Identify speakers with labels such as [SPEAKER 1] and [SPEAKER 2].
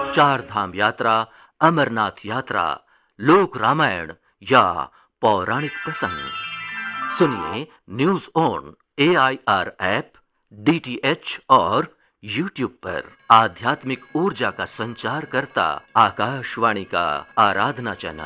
[SPEAKER 1] चार धाम यात्रा, अमरनाथ यात्रा, लोक रामायण या पौराणिक प्रसंग सुनिए news on AIR app, DTH और YouTube पर। आध्यात्मिक ऊर्जा का संचार करता आकाशवाणी का आराधना चैनल।